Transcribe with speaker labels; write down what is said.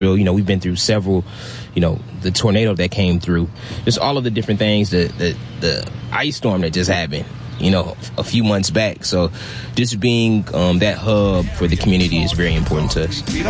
Speaker 1: You know, we've been through several, you know, the tornado that came through, just all of the different things, the ice storm that just happened, you know, a few months back. So just being that hub for the community is very important to us.